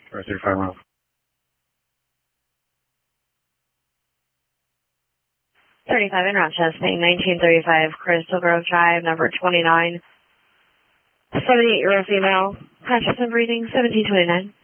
for 35 miles. 35 in Rochester, 1935 Crystal Grove Drive, number 29. 78-year-old female, conscious and breathing, 1729.